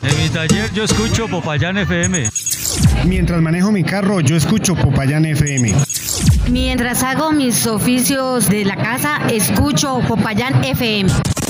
En mi taller yo escucho Popayán FM. Mientras manejo mi carro, yo escucho Popayán FM. Mientras hago mis oficios de la casa, escucho Popayán FM.